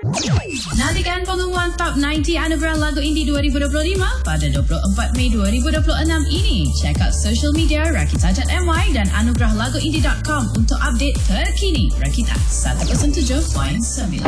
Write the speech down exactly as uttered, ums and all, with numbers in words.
Nantikan pengumuman Top sembilan puluh Anugerah Lagu Indie dua ribu dua puluh lima pada dua puluh empat Mei dua ribu dua puluh enam ini. Check out social media rakita dot m y dan anugerah lagu indie dot com untuk update terkini. Rakita seratus tujuh titik sembilan.